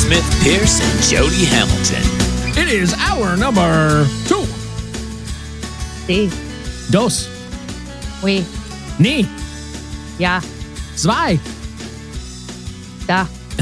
Smith Pierce and Jody Hamilton. It is hour number 2. Sí. Dos. Oui. Ni. Ja. Zwei. Da.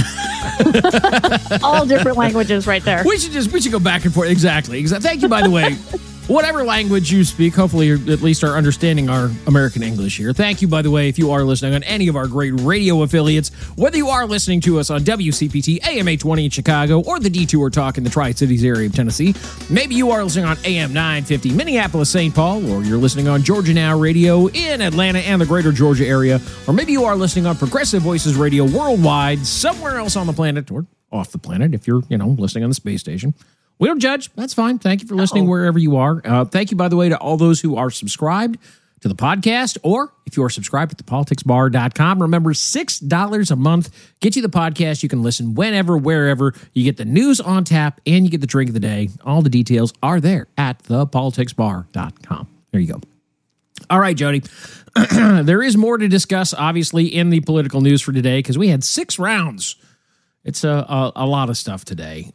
All different languages right there. We should go back and forth. Exactly. Thank you, by the way. Whatever language you speak, hopefully you at least are understanding our American English here. Thank you, by the way, if you are listening on any of our great radio affiliates, whether you are listening to us on WCPT AM 820 in Chicago or the Detour Talk in the Tri-Cities area of Tennessee. Maybe you are listening on AM 950 Minneapolis, St. Paul, or you're listening on Georgia Now Radio in Atlanta and the greater Georgia area, or maybe you are listening on Progressive Voices Radio worldwide, somewhere else on the planet, or off the planet if you're, listening on the space station. We don't judge. That's fine. Thank you for listening wherever you are. Thank you, by the way, to all those who are subscribed to the podcast, or if you are subscribed at thepoliticsbar.com. Remember, $6 a month gets you the podcast. You can listen whenever, wherever. You get the news on tap, and you get the drink of the day. All the details are there at thepoliticsbar.com. There you go. All right, Jody. There is more to discuss, obviously, in the political news for today, because we had 6 rounds. It's a lot of stuff today.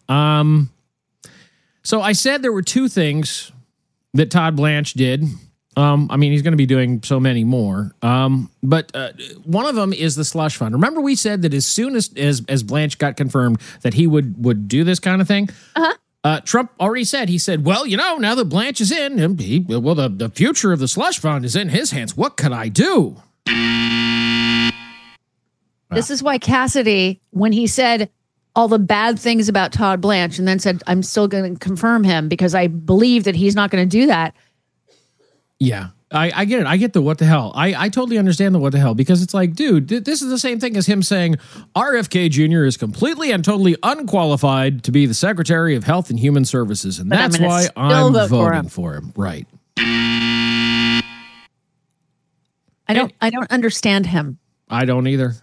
So I said there were 2 things that Todd Blanche did. He's going to be doing so many more. But one of them is the slush fund. Remember we said that as soon as Blanche got confirmed that he would do this kind of thing? Trump already said, well, now that Blanche is in, the future of the slush fund is in his hands. What could I do? This is why Cassidy, when he said all the bad things about Todd Blanche and then said, I'm still going to confirm him because I believe that he's not going to do that. Yeah, I get it. I get the what the hell. I totally understand the what the hell, because it's like, dude, this is the same thing as him saying RFK Jr. is completely and totally unqualified to be the Secretary of Health and Human Services. And that's why I'm voting for him. Right. I don't understand him. I don't either.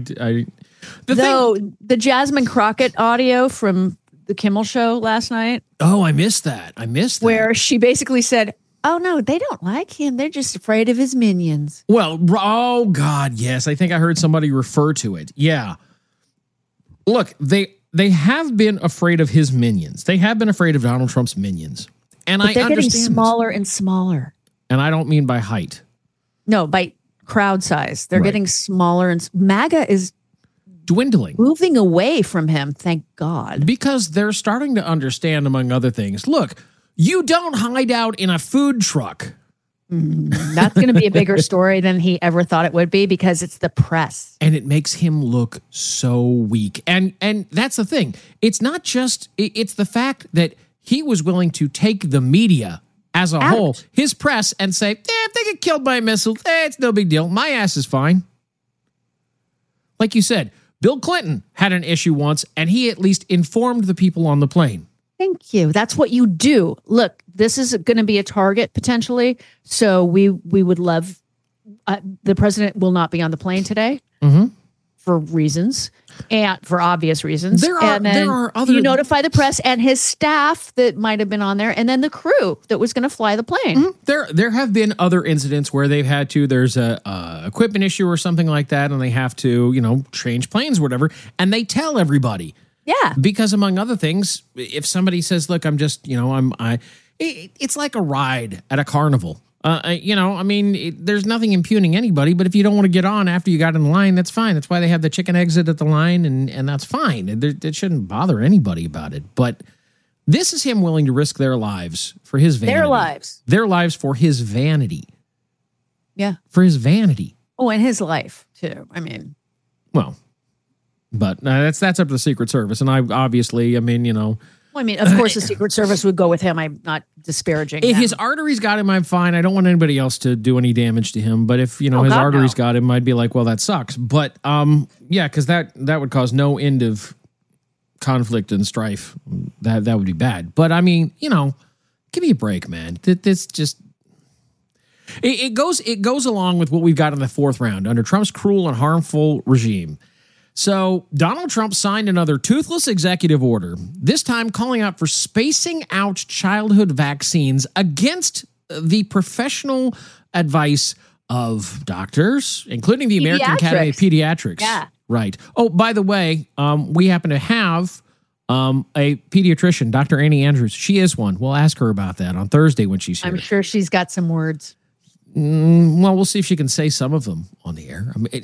The Jasmine Crockett audio from the Kimmel show last night. Oh, I missed that. Where she basically said, oh, no, they don't like him. They're just afraid of his minions. Well, oh, God, yes. I think I heard somebody refer to it. Yeah. Look, they have been afraid of his minions. They have been afraid of Donald Trump's minions. And but they're getting smaller and smaller. And I don't mean by height. No, by crowd size. They're getting smaller, and MAGA is dwindling, moving away from him. Thank God. Because they're starting to understand, among other things, look, you don't hide out in a food truck. That's going to be a bigger story than he ever thought it would be, because it's the press. And it makes him look so weak. And that's the thing. It's not just, it's the fact that he was willing to take the media as a whole, his press, and say, if they get killed by a missile, it's no big deal. My ass is fine. Like you said, Bill Clinton had an issue once, and he at least informed the people on the plane. Thank you. That's what you do. Look, this is going to be a target potentially. So we would love, the president will not be on the plane today for reasons, and for obvious reasons. There are other. You notify the press and his staff that might have been on there, and then the crew that was going to fly the plane. There have been other incidents where they've had to, there's a equipment issue or something like that, and they have to, change planes or whatever, and they tell everybody. Yeah. Because among other things, if somebody says, look, I'm just, it's like a ride at a carnival. There's nothing impugning anybody, but if you don't want to get on after you got in line, that's fine. That's why they have the chicken exit at the line, and that's fine. It shouldn't bother anybody about it. But this is him willing to risk their lives for his vanity. Their lives for his vanity. Yeah. For his vanity. Oh, and his life, too. Well, but that's up to the Secret Service. And of course, the Secret Service would go with him. I'm not disparaging. If his arteries got him, I'm fine. I don't want anybody else to do any damage to him. But if, his arteries got him, I'd be like, well, that sucks. But, because that would cause no end of conflict and strife. That would be bad. But, give me a break, man. This just... It goes along with what we've got in the 4th round under Trump's cruel and harmful regime. So Donald Trump signed another toothless executive order, this time calling out for spacing out childhood vaccines against the professional advice of doctors, including the American Academy of Pediatrics. Yeah. Right. Oh, by the way, we happen to have A pediatrician, Dr. Annie Andrews. She is one. We'll ask her about that on Thursday when she's here. I'm sure she's got some words. Well, we'll see if she can say some of them on the air. I mean,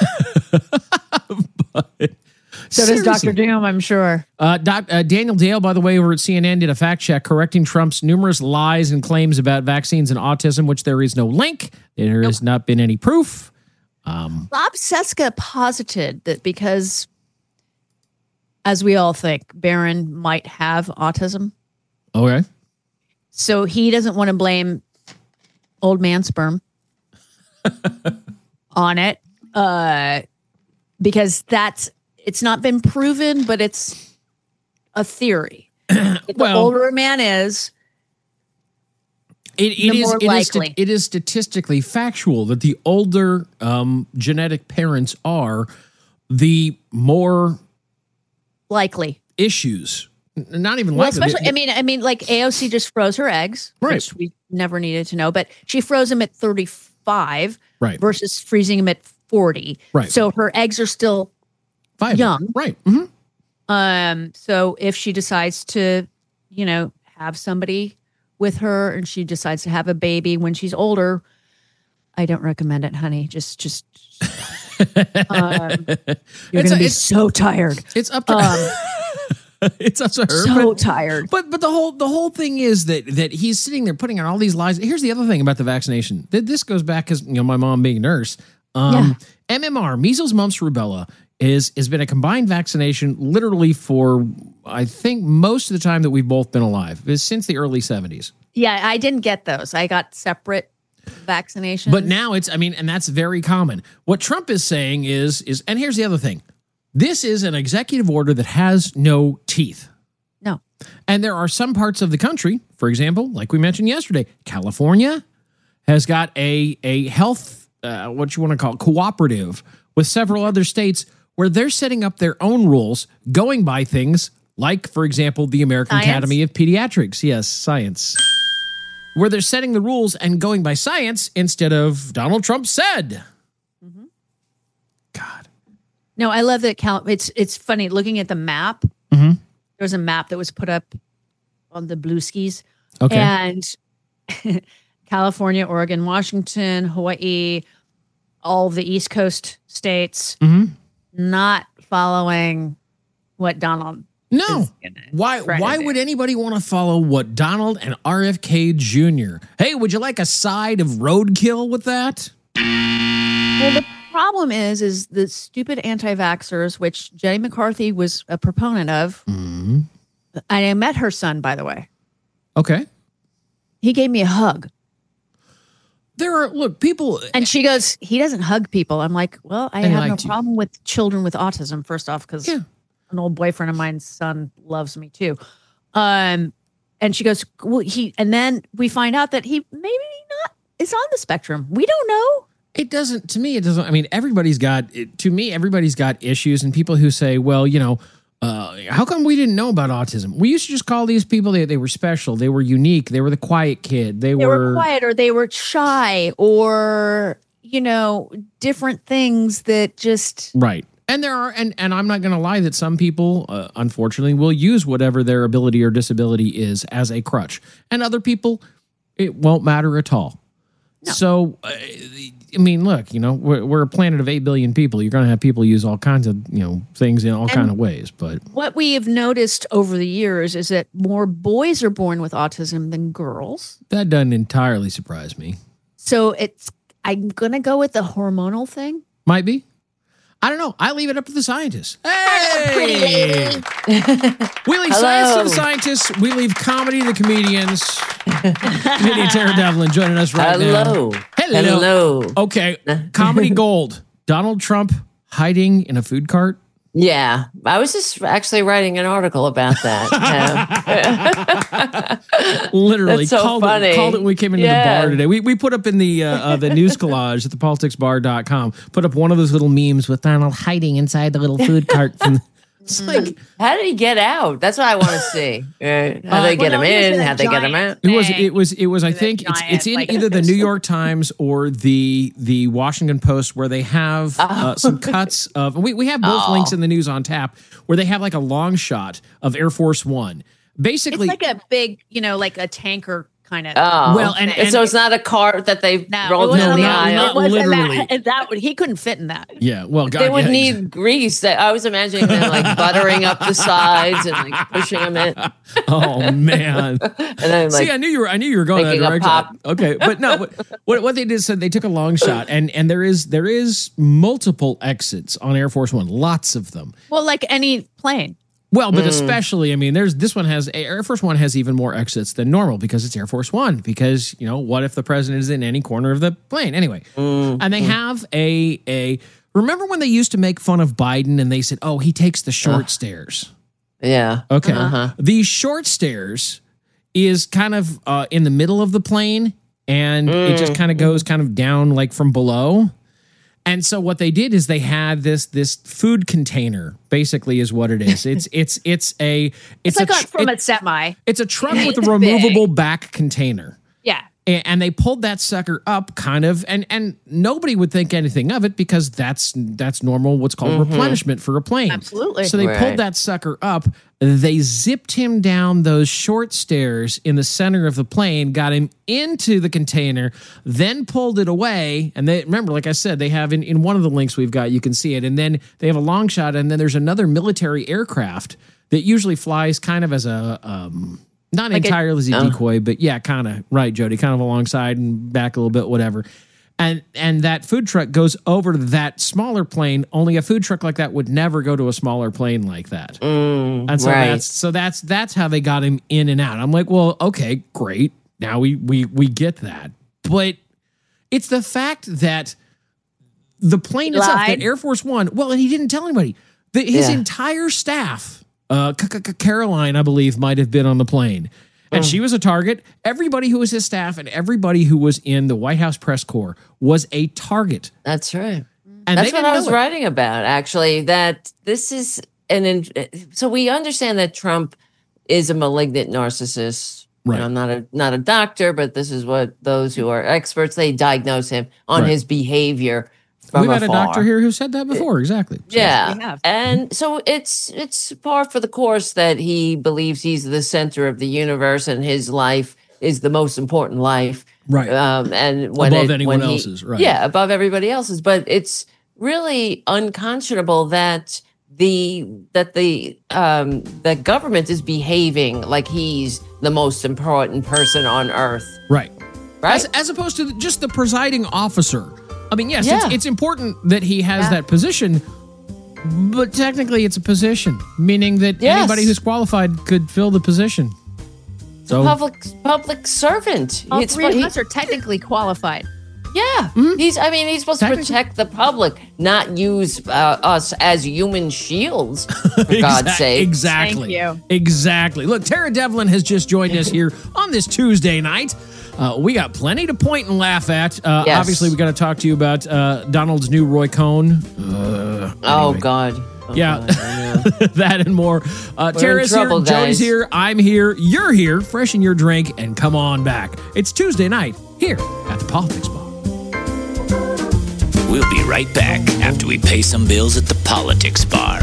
but So does Dr. Doom, I'm sure. Daniel Dale, by the way, over at CNN, did a fact check correcting Trump's numerous lies and claims about vaccines and autism, which there is no link. There has not been any proof. Bob Cesca posited that because, as we all think, Barron might have autism. Okay. So he doesn't want to blame old man sperm on it because it's not been proven, but it's a theory. The older a man is, it is statistically factual that the older genetic parents are, the more likely issues. Not even likely. Especially, I mean, like AOC just froze her eggs, which we never needed to know, but she froze them at 35 versus freezing them at 40. Right. So her eggs are still young. Right. Mm-hmm. So if she decides to, have somebody with her and she decides to have a baby when she's older, I don't recommend it, honey. Just you're going to be so tired. It's up to it's up to her. So tired. But the whole thing is that he's sitting there putting out all these lies. Here's the other thing about the vaccination. This goes back because my mom being a nurse. MMR, measles, mumps, rubella, has been a combined vaccination literally for, I think, most of the time that we've both been alive. It's since the early 70s. Yeah, I didn't get those. I got separate vaccinations. But now and that's very common. What Trump is saying is, and here's the other thing. This is an executive order that has no teeth. No. And there are some parts of the country, for example, like we mentioned yesterday, California has got a health, what you want to call it, cooperative with several other states where they're setting up their own rules, going by things like, for example, the American Academy of Pediatrics. Yes, science. Where they're setting the rules and going by science instead of Donald Trump said. Mm-hmm. God. No, I love that. It's funny looking at the map. Mm-hmm. There was a map that was put up on the blue skis. Okay. And California, Oregon, Washington, Hawaii, all of the East Coast states not following what Donald. No. Why would anybody want to follow what Donald and RFK Jr.? Hey, would you like a side of roadkill with that? Well, the problem is the stupid anti-vaxxers, which Jenny McCarthy was a proponent of. Mm-hmm. I met her son, by the way. Okay. He gave me a hug. People. And she goes, he doesn't hug people. I'm like, well, I have no problem with children with autism, first off, because an old boyfriend of mine's son loves me too. And she goes, well, and then we find out that he maybe not is on the spectrum. We don't know. It doesn't, to me, it doesn't. I mean, everybody's got issues, and people who say, well, how come we didn't know about autism? We used to just call these people, they were special, they were unique, they were the quiet kid. They were quiet, or they were shy, or, different things that just. Right. And there are, and I'm not going to lie that some people, unfortunately, will use whatever their ability or disability is as a crutch. And other people, it won't matter at all. No. So, I mean, look, we're a planet of 8 billion people. You're going to have people use all kinds of, things in all kind of ways. But what we have noticed over the years is that more boys are born with autism than girls. That doesn't entirely surprise me. So I'm going to go with the hormonal thing. Might be. I don't know. I leave it up to the scientists. Hey! Pretty lady. We leave science to the scientists. We leave comedy to the comedians. Comedian Tara Devlin joining us right now. Hello. Okay. Comedy gold. Donald Trump hiding in a food cart. Yeah. I was just actually writing an article about that. Literally. That's so funny. Called it when we came into the bar today. We put up in the news collage at thepoliticsbar.com, put up one of those little memes with Donald hiding inside the little food cart from It's like How did he get out? That's what I want to see. How did they get him in? How did they get him out? it was I think it's in either the New York Times or the Washington Post, where they have some cuts of, we have both links in the news on tap, where they have like a long shot of Air Force One. Basically, it's like a big, like a tanker kind of. Oh, well, and so it's not a cart that they rolled it down the wasn't aisle. It wasn't literally. that he couldn't fit in that. Yeah, well, God, They would yeah, need grease. I was imagining them like buttering up the sides and like pushing them in. Oh man! And then like, See, I knew you were going that making a direction. pop. Okay, but no, what they did said they took a long shot, and there is multiple exits on Air Force One, lots of them. Well, like any plane. Well, but especially, I mean, Air Force One has even more exits than normal because it's Air Force One. Because what if the president is in any corner of the plane anyway? And they have a. Remember when they used to make fun of Biden and they said, "Oh, he takes the short stairs." yeah. Okay, the short stairs is kind of in the middle of the plane, and it just kind of goes kind of down like from below. And so what they did is they had this food container, basically, is what it is. It's Like a semi. It's a truck with a removable back container. Yeah. And they pulled that sucker up kind of, and nobody would think anything of it because that's normal, what's called replenishment for a plane. Absolutely. So they pulled that sucker up. They zipped him down those short stairs in the center of the plane, got him into the container, then pulled it away. And they remember, like I said, they have in one of the links we've got, you can see it. And then they have a long shot. And then there's another military aircraft that usually flies kind of as a, not like entirely as a decoy, but yeah, kind of, right, Jody, kind of alongside and back a little bit, whatever. And that food truck goes over to that smaller plane. Only a food truck like that would never go to a smaller plane like that. And so that's how they got him in and out. I'm like, well, okay, great. Now we get that. But it's the fact that the plane itself, that Air Force One, well, and he didn't tell anybody. His entire staff, Caroline, I believe, might have been on the plane. And she was a target. Everybody who was his staff and everybody who was in the White House press corps was a target. That's right. And that's what I was writing about, actually, that this is so we understand that Trump is a malignant narcissist. Right. I'm not a doctor, but this is what those who are experts, they diagnose him on his behavior. We've had a doctor here who said that before, exactly. So. Yeah. And so it's par for the course that he believes he's the center of the universe and his life is the most important life. Right. And when above anyone else's, right. Yeah, above everybody else's. But it's really unconscionable that the government is behaving like he's the most important person on earth. Right. Right. As opposed to just the presiding officer. I mean, yes, it's important that he has that position, but technically it's a position, meaning that anybody who's qualified could fill the position. So public servant. All three of us are technically qualified. Yeah, he's supposed to protect the public, not use us as human shields. For God's sake, exactly. Thank you. Exactly. Look, Tara Devlin has just joined us here on this Tuesday night. We got plenty to point and laugh at. Yes. Obviously, we got to talk to you about Donald's new Roy Cohn. Oh God. Yeah, that and more. Tara's trouble, here, Jody's guys. here, I'm here, you're here. Freshen your drink and come on back. It's Tuesday night here at the Politics Bar. We'll be right back after we pay some bills at the Politics Bar.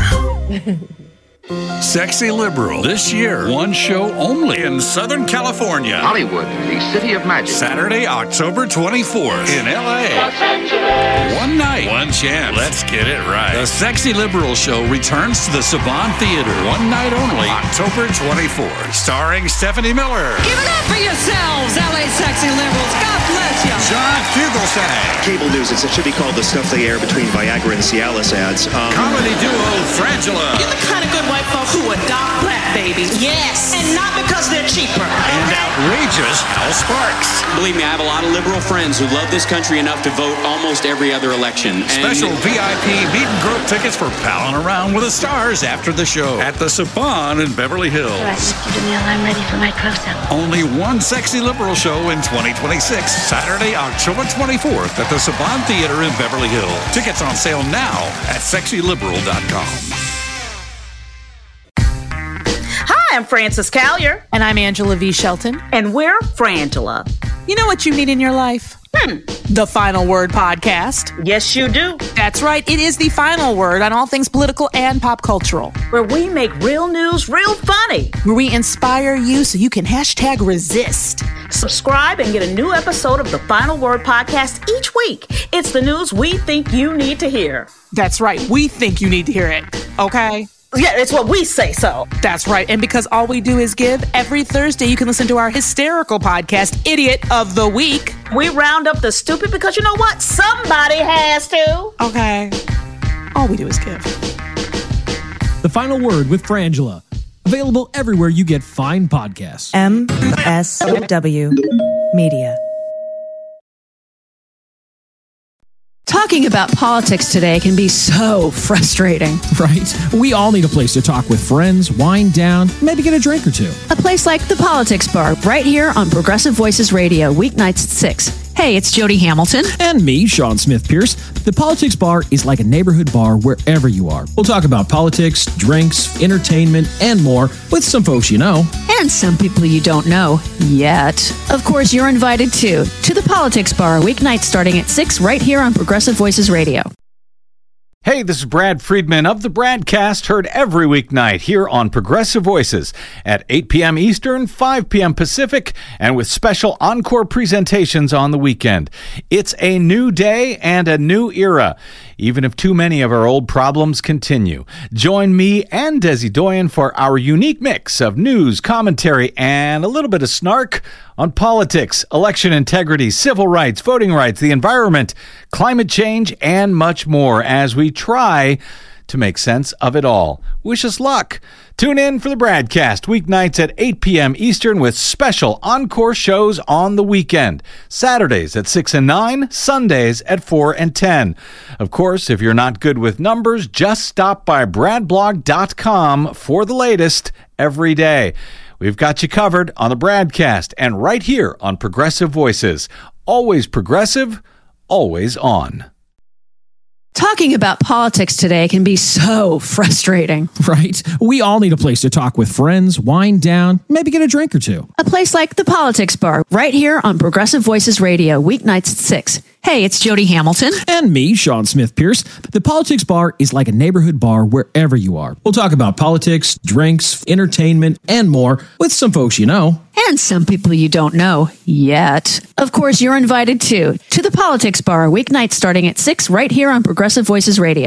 Sexy Liberal. This year, one show only in Southern California. Hollywood, the city of magic. Saturday, October 24th in L.A. One night, one chance. Let's get it right. The Sexy Liberal Show returns to the Saban Theater. One night only, October 24th. Starring Stephanie Miller. Give it up for yourselves, LA Sexy Liberals. God bless you. John Fugelsang. Cable news, it should be called the stuff they air between Viagra and Cialis ads. Comedy duo Frangela. You're the kind of good white folk who adopt black babies. Yes. And not because they're cheaper. And outrageous Hal Sparks. Believe me, I have a lot of liberal friends who love this country enough to vote almost every other election. Special VIP meet and grope tickets for palling around with the stars after the show at the Saban in Beverly Hills. All right, Mr. DeMille, I'm ready for my close-up. Only one Sexy Liberal show in 2026. Saturday, October 24th at the Saban Theater in Beverly Hills. Tickets on sale now at sexyliberal.com. I am Frances Callier. And I'm Angela V. Shelton. And we're Frangela. You know what you need in your life? The Final Word Podcast. Yes, you do. That's right. It is the final word on all things political and pop cultural. Where we make real news real funny. Where we inspire you so you can #resist. Subscribe and get a new episode of the Final Word Podcast each week. It's the news we think you need to hear. That's right. We think you need to hear it. Okay? Yeah, it's what we say so. That's right. And because all we do is give, every Thursday you can listen to our hysterical podcast, Idiot of the Week. We round up the stupid because you know what? Somebody has to. Okay. All we do is give. The Final Word with Frangela. Available everywhere you get fine podcasts. MSW Media. Talking about politics today can be so frustrating. Right? We all need a place to talk with friends, wind down, maybe get a drink or two. A place like the Politics Bar, right here on Progressive Voices Radio, weeknights at 6. Hey, it's Jody Hamilton. And me, Sean Smith Pierce. The Politics Bar is like a neighborhood bar wherever you are. We'll talk about politics, drinks, entertainment, and more with some folks you know. And some people you don't know yet. Of course, you're invited too to the Politics Bar, weeknights starting at 6 right here on Progressive Voices Radio. Hey, this is Brad Friedman of the Bradcast, heard every weeknight here on Progressive Voices at 8 p.m. Eastern, 5 p.m. Pacific, and with special encore presentations on the weekend. It's a new day and a new era, even if too many of our old problems continue. Join me and Desi Doyen for our unique mix of news, commentary, and a little bit of snark on politics, election integrity, civil rights, voting rights, the environment, climate change, and much more as we try to make sense of it all. Wish us luck. Tune in for the Bradcast weeknights at 8 p.m. Eastern with special encore shows on the weekend. Saturdays at 6 and 9, Sundays at 4 and 10. Of course, if you're not good with numbers, just stop by bradblog.com for the latest every day. We've got you covered on the Bradcast and right here on Progressive Voices. Always progressive, always on. Talking about politics today can be so frustrating. Right? We all need a place to talk with friends, wind down, maybe get a drink or two. A place like the Politics Bar, right here on Progressive Voices Radio, weeknights at 6. Hey, it's Jody Hamilton. And me, Sean Smith Pierce. The Politics Bar is like a neighborhood bar wherever you are. We'll talk about politics, drinks, entertainment, and more with some folks you know. And some people you don't know yet. Of course, you're invited too to the Politics Bar, weeknights starting at 6 right here on Progressive Voices Radio.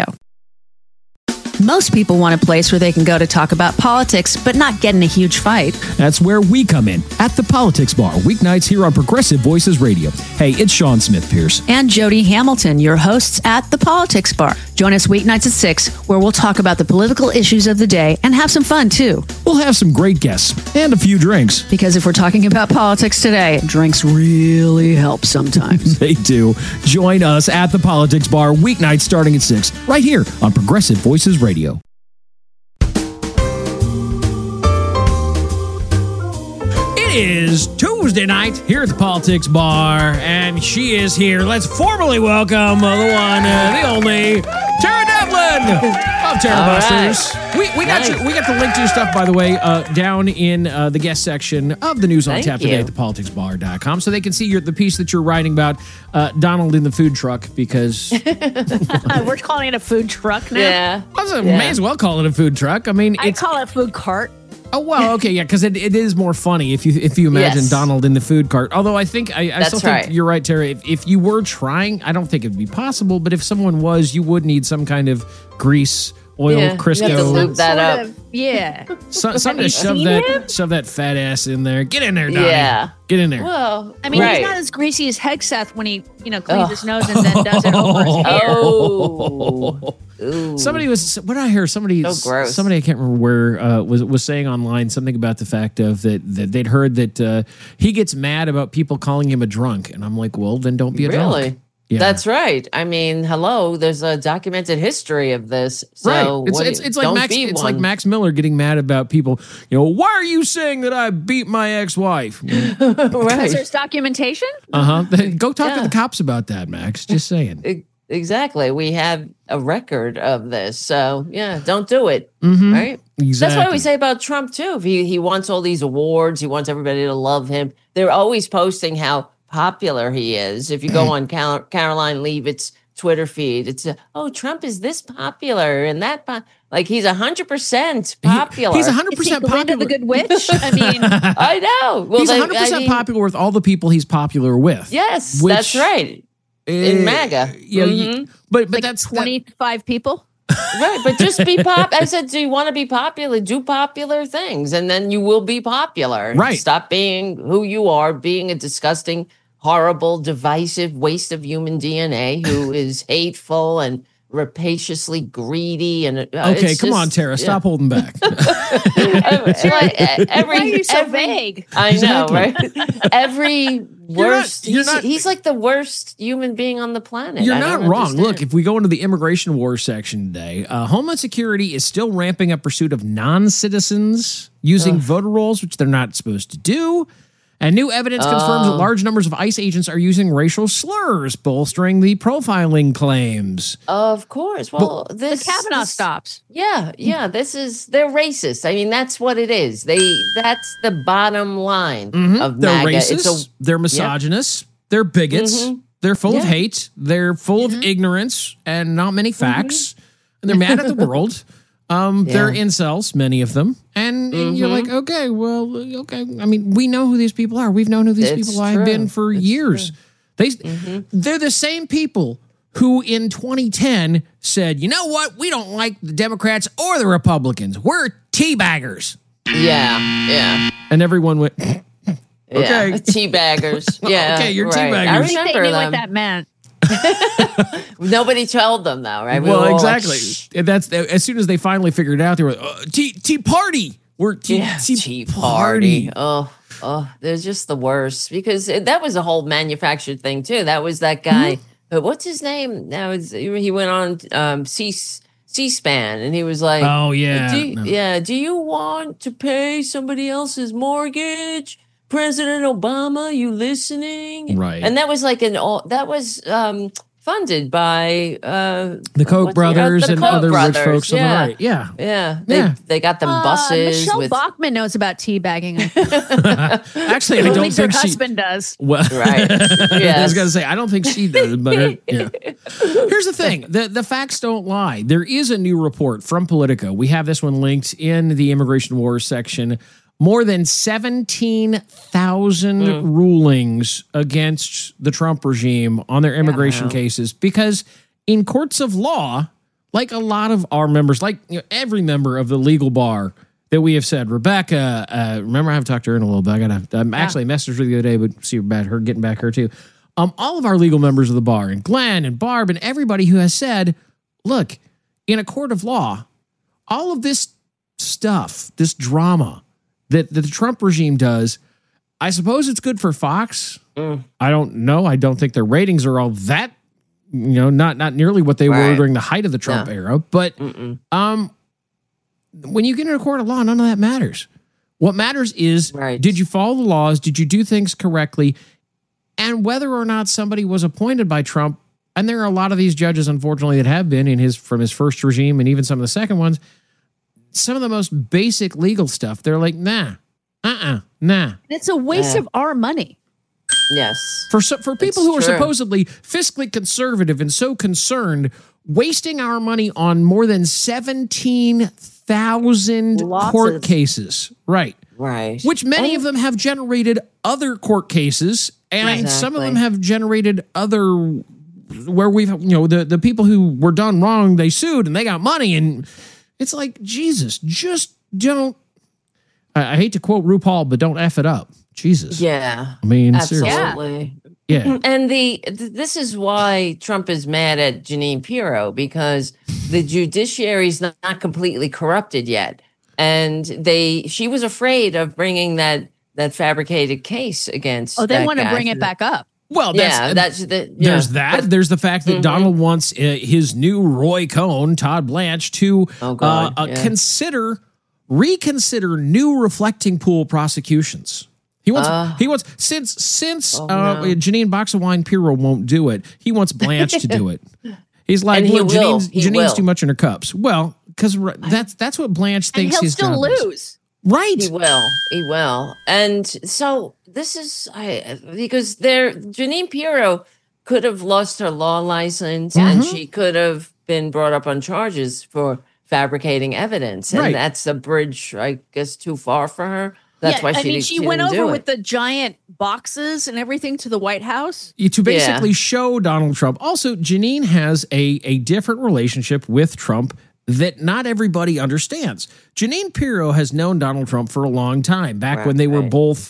Most people want a place where they can go to talk about politics, but not get in a huge fight. That's where we come in, at the Politics Bar, weeknights here on Progressive Voices Radio. Hey, it's Sean Smith Pierce. And Jody Hamilton, your hosts at the Politics Bar. Join us weeknights at 6, where we'll talk about the political issues of the day and have some fun, too. We'll have some great guests and a few drinks. Because if we're talking about politics today, drinks really help sometimes. They do. Join us at the Politics Bar, weeknights starting at 6, right here on Progressive Voices Radio. It is Tuesday night here at the Politics Bar, and she is here. Let's formally welcome the one, the only, Tara Devlin of Tara Busters. Right. We got the link to your stuff, by the way, down in the guest section of the News on Tap today at thepoliticsbar.com, so they can see the piece that you're writing about Donald in the food truck, because we're calling it a food truck now. Yeah, may as well call it a food truck. I mean, I call it food cart. Oh, well, okay, yeah, because it is more funny if you imagine Donald in the food cart. Although I think I still think you're right, Tara. If you were trying, I don't think it'd be possible. But if someone was, you would need some kind of grease, oil, Crisco. You have to lube that up. Yeah. Something to shove that fat ass in there. Get in there, Donnie. Yeah. Get in there. Well, I mean, he's not as greasy as Hegseth when he, cleans his nose and then does it over his hair. Ooh. Somebody was, what did I hear? Somebody, I can't remember where, was saying online something about the fact of that they'd heard that he gets mad about people calling him a drunk. And I'm like, well, then don't be a drunk. Really? Yeah. That's right. I mean, hello, there's a documented history of this. So right. It's like Max Miller getting mad about people, why are you saying that I beat my ex-wife? Right. Because there's documentation? Go talk to the cops about that, Max. Just saying. exactly. We have a record of this. So, yeah, don't do it. Mhm. Right? Exactly. That's why we say about Trump, too. If he wants all these awards, he wants everybody to love him. They're always posting how popular he is. If you go on Caroline Leavitt's Twitter feed, it's, Trump is this popular and that. Like, he's 100% popular. He's 100% popular. The Good Witch. I mean, I know. Well, he's 100% popular with all the people he's popular with. Yes, which, that's right. In MAGA. Yeah, but like that's 25 people. Right, but just be I said, do you want to be popular? Do popular things, and then you will be popular. Right. Stop being who you are, being a disgusting, horrible, divisive waste of human DNA who is hateful and rapaciously greedy. And okay, come on, Tara, stop holding back. Why are you so vague? I know, right? Every worst. You're he's like the worst human being on the planet. You're not wrong. Look, if we go into the immigration war section today, Homeland Security is still ramping up pursuit of non-citizens using voter rolls, which they're not supposed to do. And new evidence confirms that large numbers of ICE agents are using racial slurs, bolstering the profiling claims. Of course. Well, the Kavanaugh stops. Yeah. They're racist. I mean, that's what it is. That's the bottom line of They're MAGA. racist. They're misogynists. They're bigots. They're full of hate. They're full of ignorance and not many facts. And they're mad at the world. They're incels, many of them. And you're like, okay. I mean, we know who these people are. We've known who these people have been for years. They're the same people who in 2010 said, you know what? We don't like the Democrats or the Republicans. We're teabaggers. Yeah. And everyone went, okay. Yeah, teabaggers. Yeah. Okay, you're right. teabaggers. I They remember knew them. what that meant. Nobody told them though, right? We were Well, all exactly. like, "Shh." And that's as soon as they finally figured it out, they were tea party. We're tea party. Oh, they're just the worst because that was a whole manufactured thing too. That was that guy. What's his name? He went on C-SPAN and he was like, oh yeah, do you want to pay somebody else's mortgage? President Obama, you listening? Right. And that was like funded by the Koch brothers and other rich folks on the right. Yeah. They got them buses. Michelle Bachmann knows about teabagging. Actually, I don't think her husband does. Well, right. I was going to say, I don't think she does, but here's the thing. The facts don't lie. There is a new report from Politico. We have this one linked in the immigration wars section. More than 17,000 rulings against the Trump regime on their immigration cases because in courts of law, like a lot of our members, like every member of the legal bar that we have said, Rebecca, remember I haven't talked to her in a little bit. I actually messaged her the other day, but see about her getting back her too. All of our legal members of the bar and Glenn and Barb and everybody who has said, look, in a court of law, all of this stuff, this drama that the Trump regime does, I suppose it's good for Fox. I don't know. I don't think their ratings are all that, not nearly what they were during the height of the Trump era. But when you get in a court of law, none of that matters. What matters is, did you follow the laws? Did you do things correctly? And whether or not somebody was appointed by Trump, and there are a lot of these judges, unfortunately, that have been from his first regime and even some of the second ones, some of the most basic legal stuff, they're like, nah. It's a waste of our money. Yes. For people who are supposedly fiscally conservative and so concerned, wasting our money on more than 17,000 court cases. Right. Which many of them have generated other court cases, and some of them have generated other where we've, the people who were done wrong, they sued and they got money, and it's like, Jesus, just don't. I hate to quote RuPaul, but don't F it up. Jesus. Yeah. I mean, absolutely. Seriously. Yeah. And this is why Trump is mad at Jeanine Pirro, because the judiciary is not completely corrupted yet. And she was afraid of bringing that fabricated case against. Oh, they want to bring it back up. Well, there's that. There's the fact that Donald wants his new Roy Cohn, Todd Blanche, to reconsider new reflecting pool prosecutions. He wants since Janine Box of Wine Pirro won't do it. He wants Blanche to do it. He's like, look, Janine's too much in her cups. Well, because that's what Blanche thinks. And he'll still lose. Right. He will. And so this is because Janine Pirro could have lost her law license and she could have been brought up on charges for fabricating evidence. And that's a bridge, I guess, too far for her. That's why she went over with the giant boxes and everything to the White House. To basically show Donald Trump. Also, Janine has a different relationship with Trump that not everybody understands. Janine Pirro has known Donald Trump for a long time, back when they were both...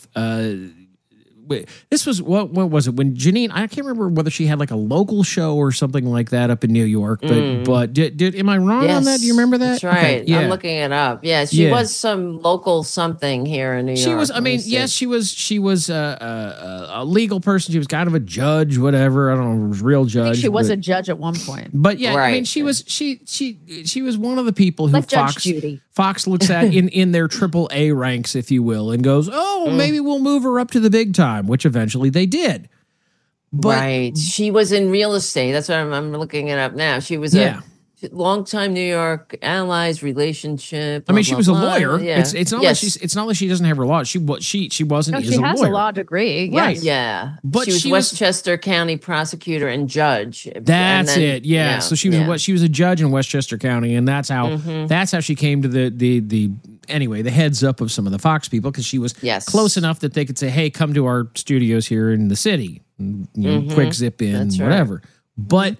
this was, what was it? When Janine, I can't remember whether she had like a local show or something like that up in New York, but am I wrong on that? Do you remember that? That's right. Okay, I'm looking it up. Yeah, she was some local something here in New York. She was, she was a legal person. She was kind of a judge, whatever. I don't know, real judge. I think she was a judge at one point. But I mean, she was one of the people who Fox looks at in their AAA ranks, if you will, and goes, maybe we'll move her up to the big time, which eventually they did. But, she was in real estate. That's what I'm looking it up now. She was a long-time New York analyzed relationship. I mean, she was a lawyer. Yeah. It's not like she doesn't have her law. She wasn't. She has a law degree. Yes. Right. Yeah. But she was Westchester County prosecutor and judge. That's it. Yeah. So she was she was a judge in Westchester County, and that's how she came to the heads up of some of the Fox people, because she was close enough that they could say, "Hey, come to our studios here in the city, quick zip in, whatever." But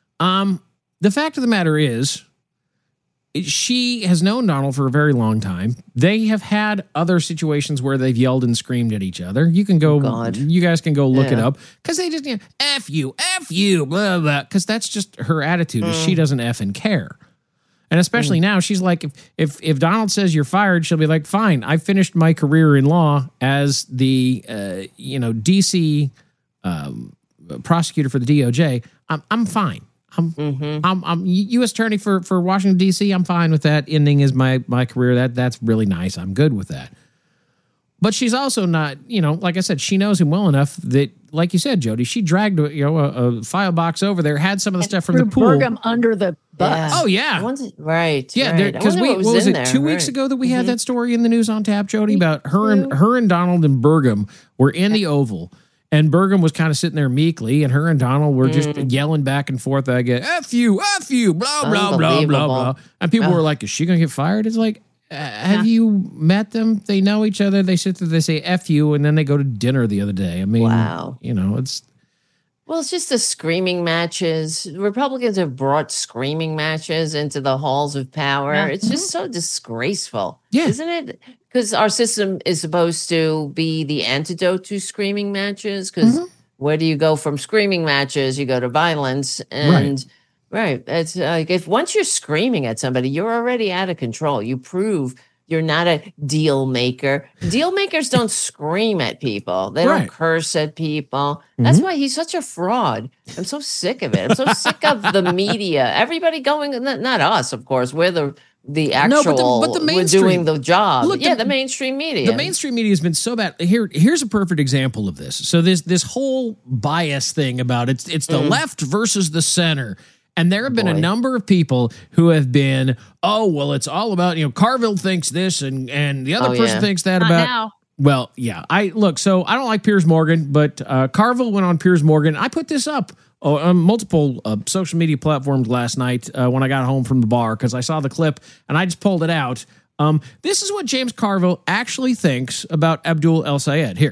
the fact of the matter is, she has known Donald for a very long time. They have had other situations where they've yelled and screamed at each other. You can go, you guys can go look it up, because they just F you, blah blah, because that's just her attitude. Is she doesn't effing care. And especially now, she's like, if Donald says you're fired, she'll be like, fine, I finished my career in law as the DC prosecutor for the DOJ. I'm fine. I'm U.S. attorney for Washington D.C. I'm fine with that. Ending is my career. That's really nice. I'm good with that. But she's also not, like I said, she knows him well enough that, like you said, Jody, she dragged a file box over there, had some of the stuff from the pool. Burgum under the bus. Yeah. Oh yeah, right. Yeah, because what was it 2 weeks ago that we had that story in the news on tap, Jody, about her and Donald and Burgum were in the Oval. And Burgum was kind of sitting there meekly, and her and Donald were just yelling back and forth. I get F you, blah, blah, blah, blah, blah. And people were like, is she going to get fired? It's like, have you met them? They know each other. They sit there, they say F you, and then they go to dinner the other day. I mean, it's... Well, it's just the screaming matches. Republicans have brought screaming matches into the halls of power. Yeah. It's just so disgraceful, isn't it? Because our system is supposed to be the antidote to screaming matches. Because where do you go from screaming matches? You go to violence. And it's like, if once you're screaming at somebody, you're already out of control. You prove you're not a deal maker. Deal makers don't scream at people. They don't curse at people. That's why he's such a fraud. I'm so sick of it. I'm so sick of the media. Everybody going, not us, of course. We're the actual, but the we're doing the job. Look, the mainstream media. The mainstream media has been so bad. Here's a perfect example of this. So this whole bias thing about it's the left versus the center. And there have been a number of people who have been, it's all about, Carville thinks this and the other person thinks that about. Now. Well, yeah. So I don't like Piers Morgan, but Carville went on Piers Morgan. I put this up on multiple social media platforms last night when I got home from the bar, because I saw the clip and I just pulled it out. This is what James Carville actually thinks about Abdul El-Sayed. Here.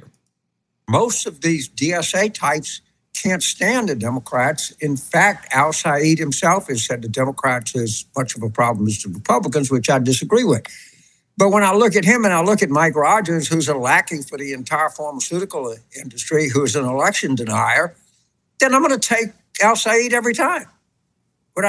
Most of these DSA types can't stand the Democrats. In fact, Al-Sayed himself has said the Democrats are as much of a problem as the Republicans, which I disagree with. But when I look at him and I look at Mike Rogers, who's a lackey for the entire pharmaceutical industry, who's an election denier, then I'm going to take Al-Sayed every time. Would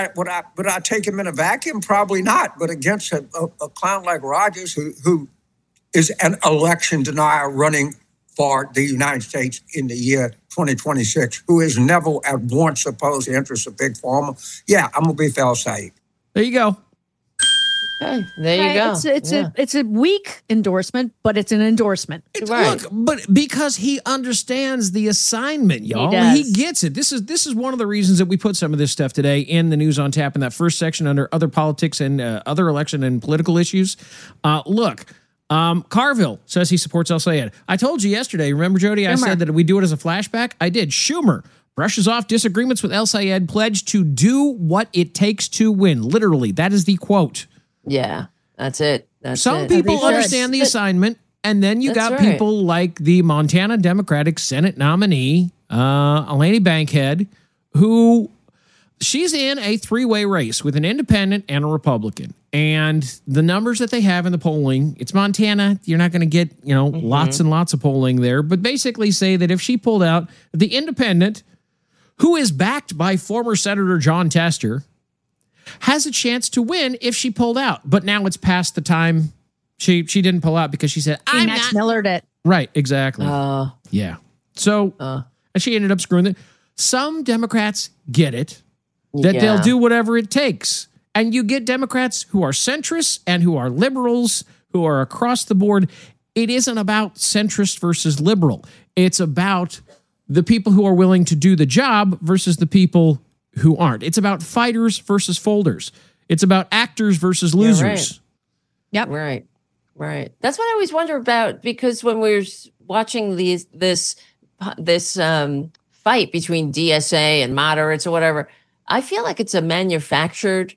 I take him in a vacuum? Probably not. But against a clown like Rogers, who is an election denier running for the United States in the year 2026, who has never at once opposed the interests of Big Pharma, I'm going to be for Al-Sayed. There you go. Hey, there you go. It's a weak endorsement, but it's an endorsement. Look, but because he understands the assignment, y'all, he gets it. This is one of the reasons that we put some of this stuff today in the News on Tap in that first section under other politics and other election and political issues. Carville says he supports El Sayed. I told you yesterday, remember, Jody, I said that we do it as a flashback? I did. Schumer brushes off disagreements with El Sayed, pledged to do what it takes to win. Literally, that is the quote. Yeah, that's it. Some people understand the assignment, and then you got people like the Montana Democratic Senate nominee, Eleni Bankhead, who she's in a three-way race with an independent and a Republican. And the numbers that they have in the polling, it's Montana. You're not going to get, lots and lots of polling there, but basically say that if she pulled out, the independent, who is backed by former Senator John Tester, has a chance to win if she pulled out. But now it's past the time she didn't pull out because she said, Max Millered it. Right, exactly. Yeah. So, and she ended up screwing it. Some Democrats get it, that they'll do whatever it takes. And you get Democrats who are centrists and who are liberals, who are across the board. It isn't about centrist versus liberal. It's about the people who are willing to do the job versus the people who aren't. It's about fighters versus folders. It's about actors versus losers. Yep. Right. That's what I always wonder about, because when we're watching this fight between DSA and moderates or whatever, I feel like it's a manufactured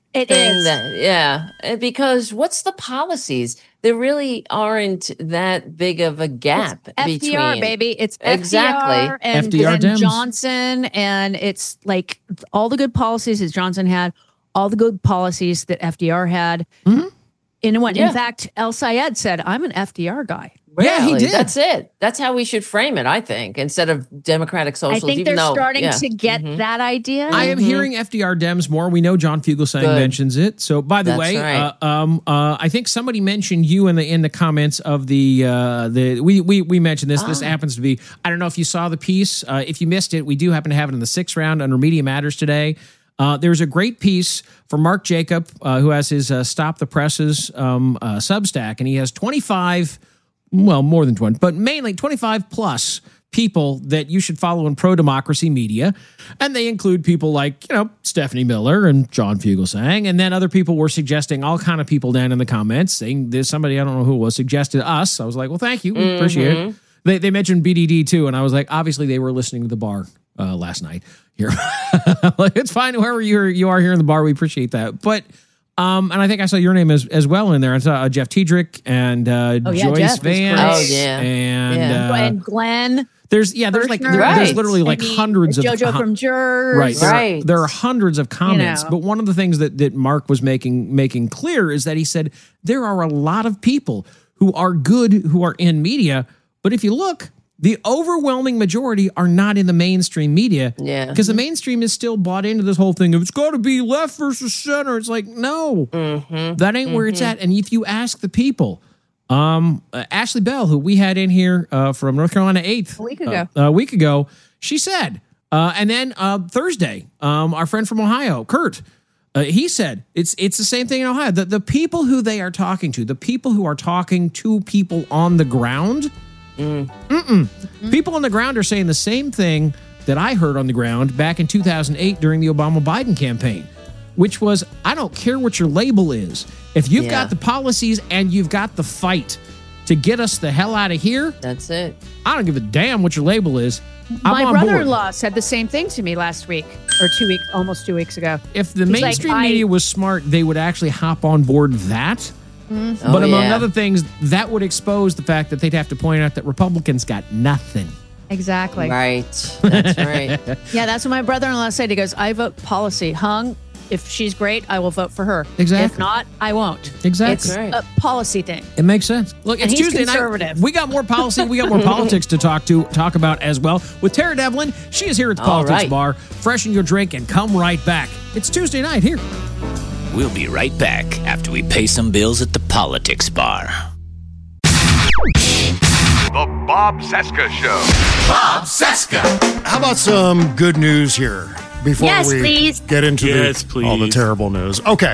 thing. Because what's the policies? There really aren't that big of a gap between FDR, baby. It's exactly FDR and Johnson, and it's like all the good policies that Johnson had, all the good policies that FDR had. Mm-hmm. In fact, El Sayed said, "I'm an FDR guy." Really? Yeah, he did. That's it. That's how we should frame it, I think, instead of democratic socialism. I think they're starting to get that idea. I am hearing FDR Dems more. We know John Fugelsang mentions it. So, by the way, I think somebody mentioned you in the comments of we mentioned this. This happens to be, I don't know if you saw the piece. If you missed it, we do happen to have it in the 6th round under Media Matters today. There's a great piece from Mark Jacob, who has his Stop the Presses Substack, and he has 25... well, more than 20, but mainly 25 plus people that you should follow in pro-democracy media. And they include people like, Stephanie Miller and John Fugelsang. And then other people were suggesting, all kind of people down in the comments, saying there's somebody, I don't know who it was, suggested us. I was like, well, thank you. We appreciate it. They mentioned BDD too. And I was like, obviously they were listening to the bar last night here. It's fine. Whoever you are here in the bar, we appreciate that. But and I think I saw your name as well in there. I saw Jeff Tiedrich and Joyce Jeff Vance. And Glenn. There's literally like hundreds of JoJo from Jurors. Right. There are hundreds of comments. But one of the things that Mark was making clear is that he said there are a lot of people who are good, who are in media. But if you look, the overwhelming majority are not in the mainstream media. Yeah. Because the mainstream is still bought into this whole thing of it's got to be left versus center. It's like, no, that ain't where it's at. And if you ask the people, Ashley Bell, who we had in here from North Carolina 8th a week ago, she said, and then Thursday, our friend from Ohio, Kurt, he said it's the same thing in Ohio. The people who they are talking to, the people who are talking to people on the ground, people on the ground are saying the same thing that I heard on the ground back in 2008 during the Obama-Biden campaign, which was, I don't care what your label is. If you've got the policies and you've got the fight to get us the hell out of here, that's it. I don't give a damn what your label is. My brother-in-law said the same thing to me last week or almost 2 weeks ago. If the mainstream media was smart, they would actually hop on board that. But among other things, that would expose the fact that they'd have to point out that Republicans got nothing. Exactly. Right. That's right. Yeah, that's what my brother-in-law said. He goes, I vote policy. If she's great, I will vote for her. Exactly. If not, I won't. Exactly. It's a policy thing. It makes sense. Look, it's Tuesday night. We got more policy. We got more politics to talk about as well. With Tara Devlin, she is here at the Politics Bar. Freshen your drink and come right back. It's Tuesday night here. We'll be right back after we pay some bills at the Politics Bar. The Bob Cesca Show. Bob Cesca. How about some good news here before we get into all the terrible news? Okay.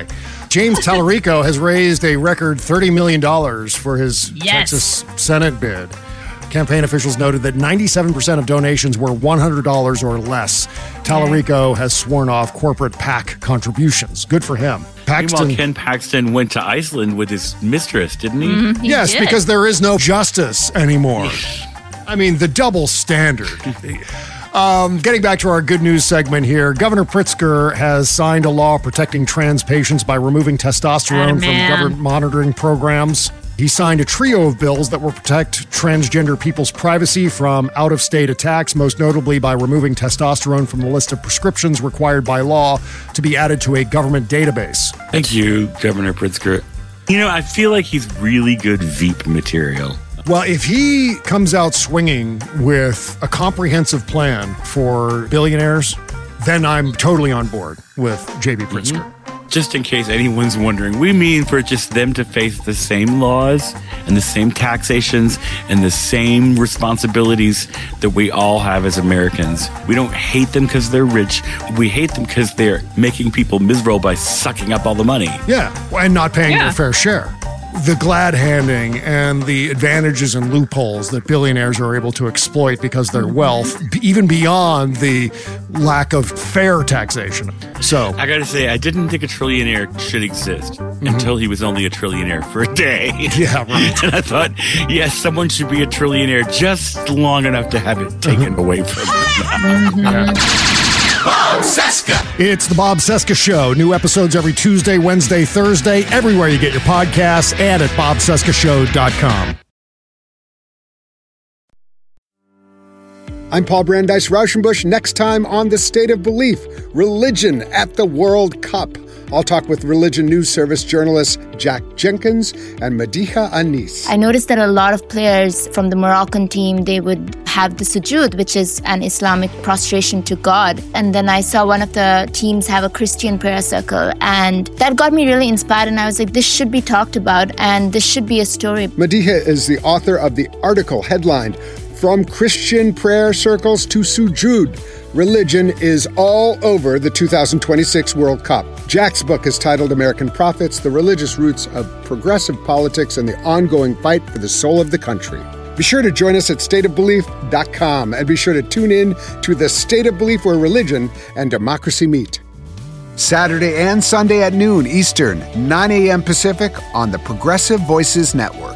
James Tallarico has raised a record $30 million for his Texas Senate bid. Campaign officials noted that 97% of donations were $100 or less. Tallarico has sworn off corporate PAC contributions. Good for him. Meanwhile, Ken Paxton went to Iceland with his mistress, didn't he? Yes, because there is no justice anymore. I mean, the double standard. Getting back to our good news segment here, Governor Pritzker has signed a law protecting trans patients by removing testosterone from government monitoring programs. He signed a trio of bills that will protect transgender people's privacy from out-of-state attacks, most notably by removing testosterone from the list of prescriptions required by law to be added to a government database. Thank you, Governor Pritzker. You know, I feel like he's really good Veep material. Well, if he comes out swinging with a comprehensive plan for billionaires, then I'm totally on board with J.B. Pritzker. Just in case anyone's wondering, we mean for just them to face the same laws and the same taxations and the same responsibilities that we all have as Americans. We don't hate them because they're rich. We hate them because they're making people miserable by sucking up all the money. Yeah, and not paying their fair share. The glad handing and the advantages and loopholes that billionaires are able to exploit because of their wealth, even beyond the lack of fair taxation. So I gotta say, I didn't think a trillionaire should exist until he was only a trillionaire for a day. Yeah, right. And I thought, yes, someone should be a trillionaire just long enough to have it taken away from them. Bob Cesca. It's the Bob Cesca Show. New episodes every Tuesday, Wednesday, Thursday, everywhere you get your podcasts and at bobcescashow.com. I'm Paul Brandeis Rauschenbusch. Next time on The State of Belief, religion at the World Cup. I'll talk with Religion News Service journalists Jack Jenkins and Madiha Anis. I noticed that a lot of players from the Moroccan team, they would have the sujood, which is an Islamic prostration to God. And then I saw one of the teams have a Christian prayer circle. And that got me really inspired. And I was like, this should be talked about and this should be a story. Madiha is the author of the article headlined, From Christian Prayer Circles to Sujood. Religion is all over the 2026 World Cup. Jack's book is titled American Prophets, The Religious Roots of Progressive Politics and the Ongoing Fight for the Soul of the Country. Be sure to join us at stateofbelief.com and be sure to tune in to The State of Belief, where religion and democracy meet. Saturday and Sunday at noon Eastern, 9 a.m. Pacific on the Progressive Voices Network.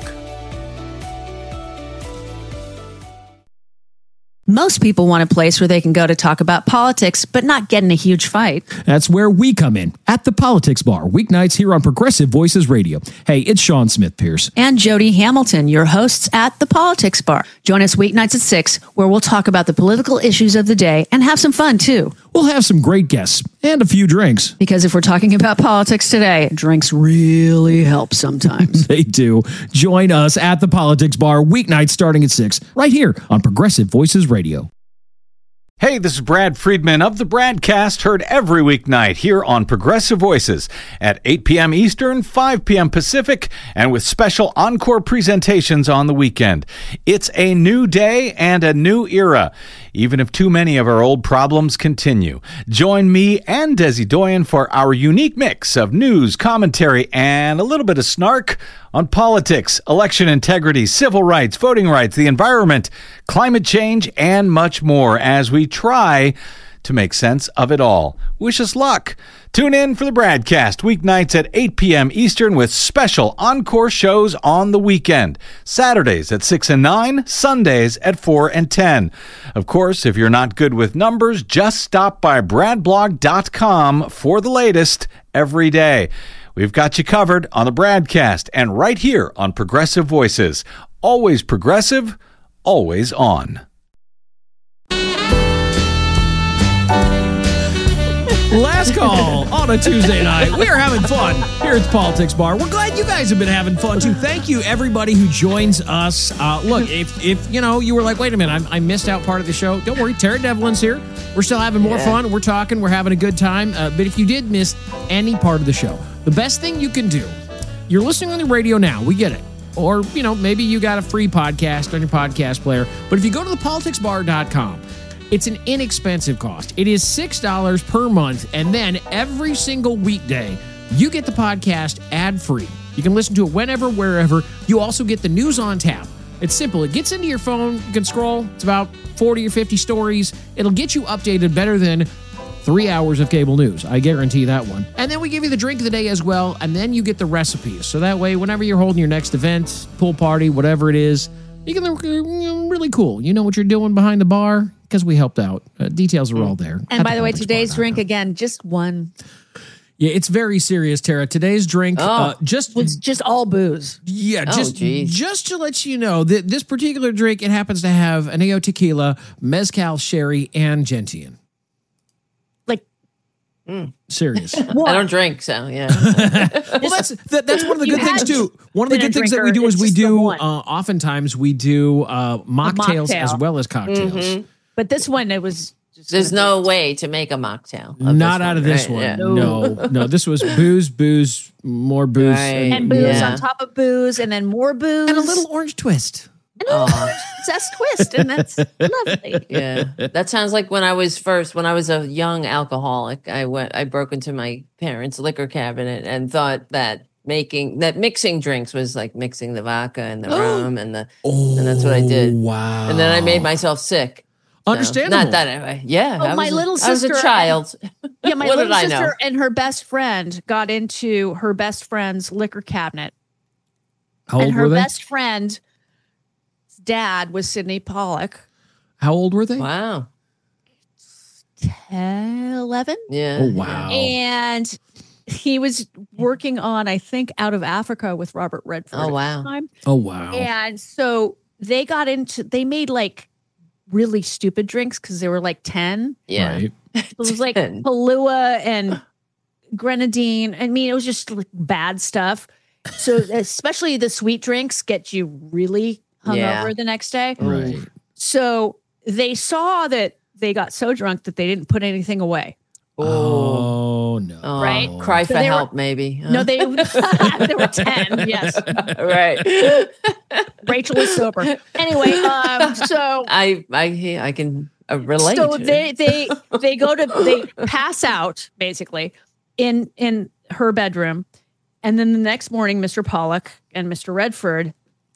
Most people want a place where they can go to talk about politics, but not get in a huge fight. That's where we come in, at the Politics Bar, weeknights here on Progressive Voices Radio. Hey, it's Sean Smith-Pierce. And Jody Hamilton, your hosts at the Politics Bar. Join us weeknights at 6, where we'll talk about the political issues of the day and have some fun, too. We'll have some great guests and a few drinks. Because if we're talking about politics today, drinks really help sometimes. They do. Join us at the Politics Bar, weeknights starting at 6, right here on Progressive Voices Radio. Hey, this is Brad Friedman of the Bradcast, heard every weeknight here on Progressive Voices at 8 p.m. Eastern, 5 p.m. Pacific, and with special encore presentations on the weekend. It's a new day and a new era, even if too many of our old problems continue. Join me and Desi Doyen for our unique mix of news, commentary, and a little bit of snark on politics, election integrity, civil rights, voting rights, the environment, climate change, and much more as we try to make sense of it all. Wish us luck. Tune in for the Bradcast weeknights at 8 p.m. Eastern with special encore shows on the weekend. Saturdays at 6 and 9, Sundays at 4 and 10. Of course, if you're not good with numbers, just stop by bradblog.com for the latest every day. We've got you covered on the Bradcast and right here on Progressive Voices. Always progressive, always on. Last call on a Tuesday night. We are having fun here at the Politics Bar. We're glad you guys have been having fun too. Thank you, everybody who joins us. Look, if you know you were like, wait a minute, I missed out part of the show. Don't worry, Tara Devlin's here. We're still having more fun. We're talking. We're having a good time. But if you did miss any part of the show, the best thing you can do, you're listening on the radio now. We get it. Or, you know, maybe you got a free podcast on your podcast player. But if you go to thepoliticsbar.com, it's an inexpensive cost. It is $6 per month. And then every single weekday, you get the podcast ad-free. You can listen to it whenever, wherever. You also get the news on tap. It's simple. It gets into your phone. You can scroll. It's about 40 or 50 stories. It'll get you updated better than 3 hours of cable news. I guarantee that one. And then we give you the drink of the day as well, and then you get the recipes. So that way, whenever you're holding your next event, pool party, whatever it is, you can really cool. You know what you're doing behind the bar because we helped out. Details are all there. And by the way, today's drink, again, just one. Yeah, it's very serious, Tara. Today's drink was just all booze. Yeah, just to let you know, this particular drink, it happens to have Añejo tequila, mezcal sherry, and gentian. Like, serious. I don't drink, so yeah. Well, that's one of the good things too. One of the good things that we do is oftentimes we do mocktails as well as cocktails. Mm-hmm. But this one, it was. There's no way to make a mocktail. Not out of this one. Yeah. No. This was booze, more booze. Right. And booze on top of booze, and then more booze. And a little orange twist. And a little orange zest twist, and that's lovely. Yeah. That sounds like when I was a young alcoholic, I broke into my parents' liquor cabinet and thought that mixing drinks was like mixing the vodka and the rum and that's what I did. Wow. And then I made myself sick. Understandable. Not that anyway. Yeah. Oh, my little sister. I was a child. Yeah, my What little did I sister know? and her best friend got into her best friend's liquor cabinet. How old and her were they? best friend's dad was Sidney Pollack. How old were they? Wow. 10, 11. Yeah. Oh, wow. And he was working on, I think, Out of Africa with Robert Redford. Oh, at wow. the time. Oh, wow. And so they made like really stupid drinks because they were like 10. Yeah. Right. It was like Kahlua and grenadine. I mean, it was just like bad stuff. So especially the sweet drinks get you really hungover the next day. Right. So they saw that they got so drunk that they didn't put anything away. Oh, no. Right? Cry So for they were- help, maybe. Huh? No, they were 10. Yes. Right. Rachel was sober. Anyway, so I can relate. So they pass out basically in her bedroom, and then the next morning, Mr. Pollack and Mr. Redford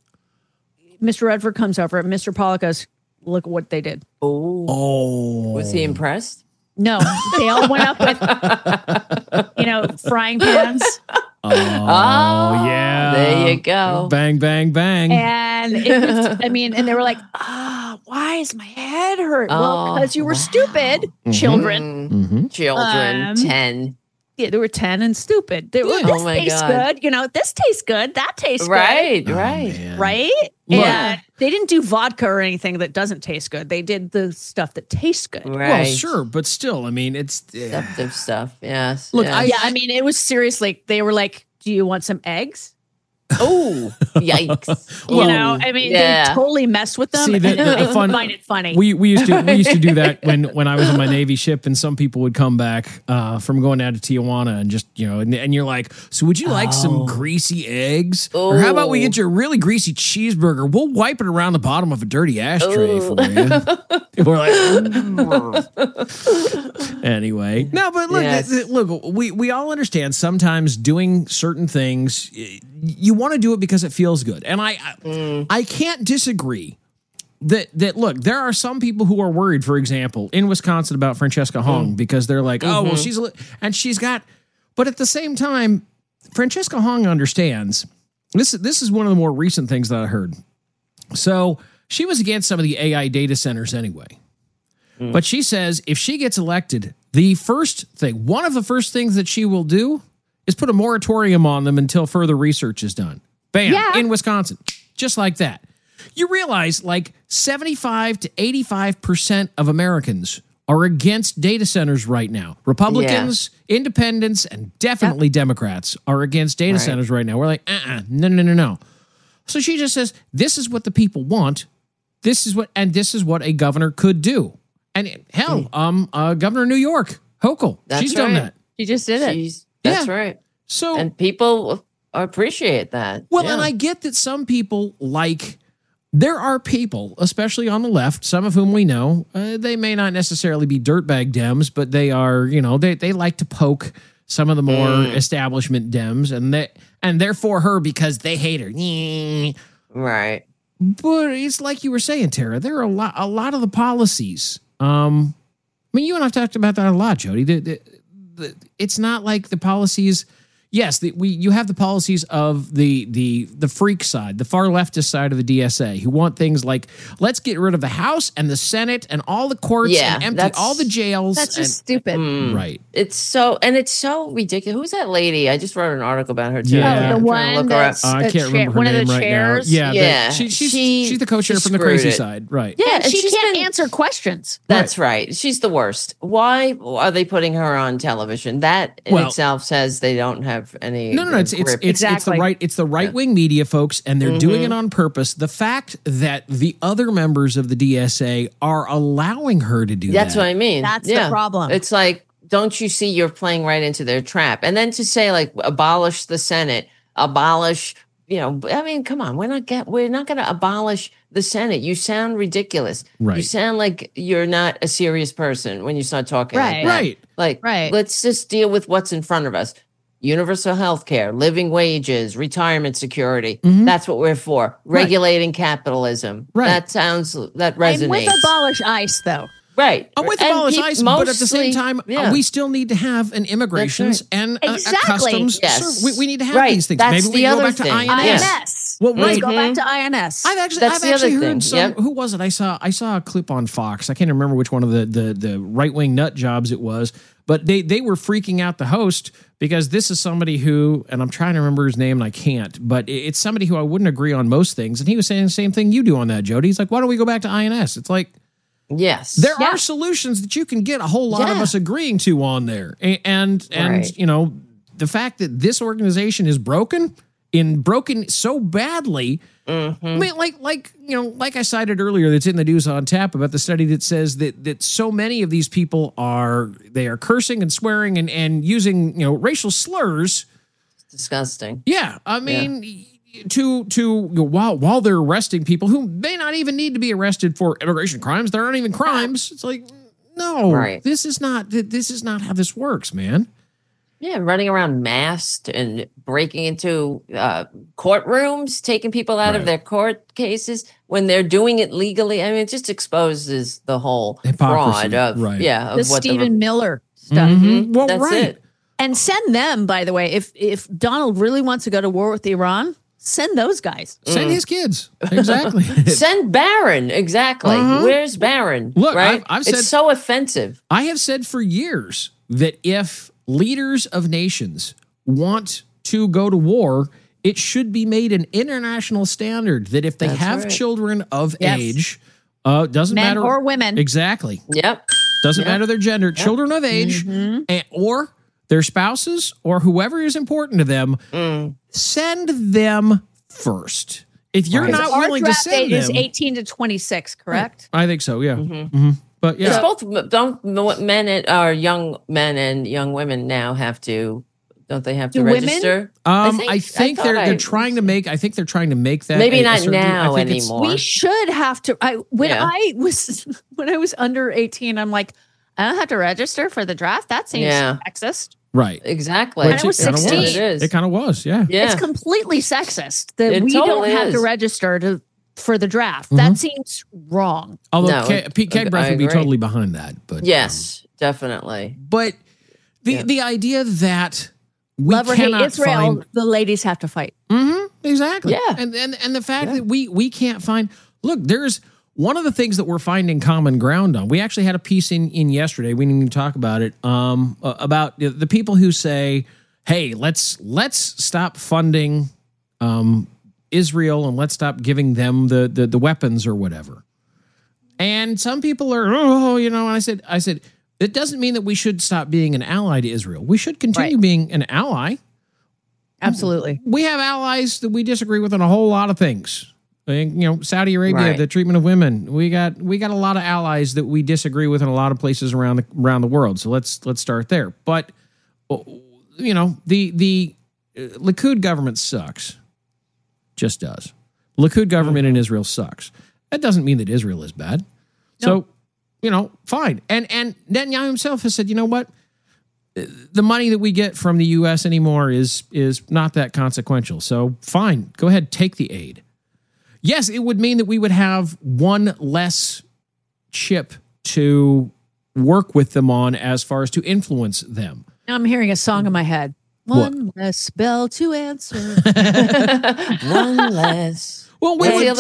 comes over, and Mr. Pollack goes, "Look at what they did." Oh, was he impressed? No, they all went up with frying pans. Oh, yeah. There you go. Bang, bang, bang. And it was, and they were like, why is my head hurt? Well, because you were stupid, children. Mm-hmm. Children, 10. Yeah, they were 10 and stupid. They were, Yeah. this Oh my tastes God. good. This tastes good. That tastes Right, good. right. Right? And they didn't do vodka or anything that doesn't taste good. They did the stuff that tastes good. Right. Well, sure, but still, it's Deceptive stuff. Yes. Look, yes. It was seriously, they were like, do you want some eggs? Oh, yikes. Well, they totally messed with them. See, the I fun, find it funny. We used to do that when I was on my Navy ship, and some people would come back from going down to Tijuana and just and you're like, so would you like some greasy eggs, or how about we get you a really greasy cheeseburger? We'll wipe it around the bottom of a dirty ashtray for you. We're like, anyway, no, but look, Yes. look, we all understand sometimes doing certain things. You want to do it because it feels good. And I can't disagree that look, there are some people who are worried, for example, in Wisconsin about Francesca Hong because they're like, oh, well, she's got, but at the same time, Francesca Hong understands. This is one of the more recent things that I heard. So she was against some of the AI data centers anyway. But she says if she gets elected, one of the first things that she will do is put a moratorium on them until further research is done. Bam, in Wisconsin. Just like that. You realize like 75 to 85% of Americans are against data centers right now. Republicans, independents, and definitely Democrats are against data centers right now. We're like, no. So she just says, this is what the people want. This is what a governor could do. And hell, Governor of New York, Hochul, she's done that. She just did it. That's right. So, and people appreciate that. Well, and I get that some people there are people, especially on the left, some of whom we know, they may not necessarily be dirtbag Dems, but they are, they like to poke some of the more establishment Dems, and they're for her because they hate her. Right. But it's like you were saying, Tara, there are a lot of the policies. I mean, you and I've talked about that a lot, Jody. It's not like the policies. Yes, you have the policies of the freak side, the far leftist side of the DSA, who want things like, let's get rid of the House and the Senate and all the courts and empty all the jails. That's just stupid. Right. It's so ridiculous. Who's that lady? I just wrote an article about her too. Yeah. The one that's I can't remember her one name of the right chairs. now. Yeah. She's the co-chair from the crazy side. Right. Yeah, and and she can't answer questions. That's right. She's the worst. Why are they putting her on television? That in itself says they don't have any. No. It's the right wing media, folks, and they're doing it on purpose. The fact that the other members of the DSA are allowing her to do that's what I mean. That's the problem. It's like, don't you see you're playing right into their trap? And then to say like abolish the Senate, abolish. I mean, come on, we're not going to abolish the Senate. You sound ridiculous. Right. You sound like you're not a serious person when you start talking like that. Right. Like, let's just deal with what's in front of us. Universal health care, living wages, retirement security. That's what we're for. Regulating capitalism. That resonates. I'm with abolish ICE, though. Right. I'm with abolish ICE, but at the same time, we still need to have an immigrations and a customs. Yes. We need to have these things. That's Maybe we go back to INS. INS. Well, Let's go back to INS. I've actually heard some. Who was it? I saw a clip on Fox. I can't remember which one of the right wing nut jobs it was, but they were freaking out the host because this is somebody who, and I'm trying to remember his name and I can't, but it's somebody who I wouldn't agree on most things, and he was saying the same thing you do on that, Jody. He's like, why don't we go back to INS? It's like. Yes. There are solutions that you can get a whole lot of us agreeing to on there. And the fact that this organization is broken so badly. I mean, like I cited earlier, that's in the News on Tap about the study that says that so many of these people are cursing and swearing and using, racial slurs. It's disgusting. Yeah. I mean, while they're arresting people who may not even need to be arrested for immigration crimes, there aren't even crimes. It's like, no, this is not how this works, man. Yeah, running around masked and breaking into courtrooms, taking people out of their court cases when they're doing it legally. I mean, it just exposes the whole fraud of the Stephen Miller stuff. Well, that's it. And send them, by the way, if Donald really wants to go to war with Iran. Send those guys. Send his kids. Exactly. Send Barron. Exactly. Where's Barron? Look, right? I've said, it's so offensive. I have said for years that if leaders of nations want to go to war, it should be made an international standard that if they have children of age, doesn't matter. Men or women. Exactly. Yep. Doesn't matter their gender. Yep. Children of age or their spouses or whoever is important to them, send them first. If you're not willing to send them, is 18 to 26, correct? I think so. Yeah. But yeah, both young men and young women now have to. Don't they have to register? I think they're trying to make. I think they're trying to make that. Maybe not now anymore. We should have to. When I was under 18, I'm like, I don't have to register for the draft. That seems sexist. Right. Exactly. And I was 16. It kind of was. Yeah. It's completely sexist that we don't have to register for the draft. That seems wrong. Although Pete Kegbreth would be totally behind that. But yes, definitely. But the idea that we love or hate Israel, the ladies have to fight. Exactly. Yeah. And the fact that we can't find. Look, there's one of the things that we're finding common ground on. We actually had a piece in yesterday. We didn't even talk about it. About the people who say, "Hey, let's stop funding Israel and let's stop giving them the weapons or whatever." And some people are, and I said, it doesn't mean that we should stop being an ally to Israel. We should continue being an ally. Absolutely. We have allies that we disagree with on a whole lot of things. Saudi Arabia, the treatment of women. We got a lot of allies that we disagree with in a lot of places around the world. So let's start there. But the Likud government sucks. Just does. Likud government in Israel sucks. That doesn't mean that Israel is bad. No. So, fine. And Netanyahu himself has said, you know what? the money that we get from the U.S. anymore is not that consequential. So fine, go ahead, take the aid. Yes, it would mean that we would have one less chip to work with them on as far as to influence them. Now I'm hearing a song in my head. One less bell to answer. One less. Well, we would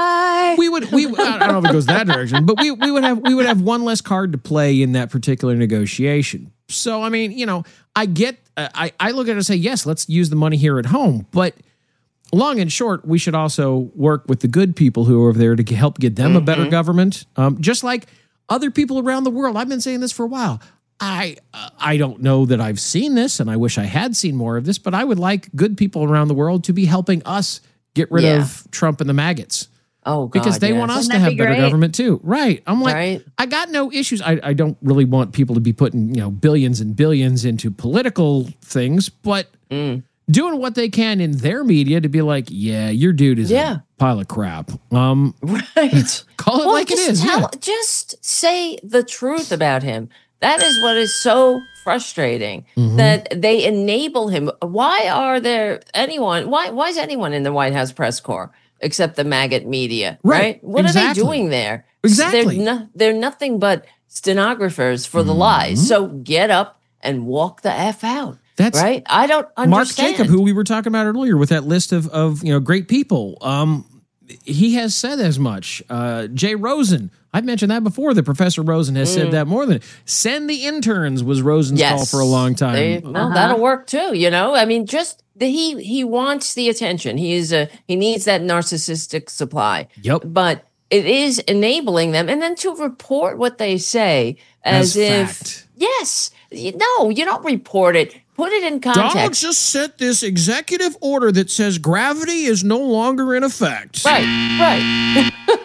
I don't know if it goes that direction, but we would have one less card to play in that particular negotiation. So I mean, I get I look at it and say, yes, let's use the money here at home, but long and short, we should also work with the good people who are over there to help get them a better government, just like other people around the world. I've been saying this for a while. I don't know that I've seen this, and I wish I had seen more of this, but I would like good people around the world to be helping us get rid of Trump and the maggots. Oh, God, because they want us to have better government too. Right. I'm like, I got no issues. I don't really want people to be putting, billions and billions into political things, but doing what they can in their media to be like, yeah, your dude is a pile of crap. Right. Call it like it is. Just say the truth about him. That is what is so frustrating, that they enable him. Why is anyone in the White House press corps except the maggot media? Right? What are they doing there? Exactly. They're nothing but stenographers for the lies. So get up and walk the F out. That's right. I don't understand. Mark Jacob, who we were talking about earlier with that list of great people, he has said as much. Jay Rosen, I've mentioned that before. That Professor Rosen has said that more than send the interns was Rosen's call for a long time. That'll work too. I mean, just he wants the attention. He needs that narcissistic supply. Yep. But it is enabling them, and then to report what they say as if fact. Yes, no, you don't report it. Put it in context. Donald just sent this executive order that says gravity is no longer in effect. Right.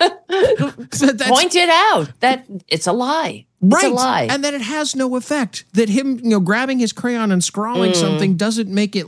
Point it out that it's a lie. It's a lie. And that it has no effect. That him, grabbing his crayon and scrawling something doesn't make it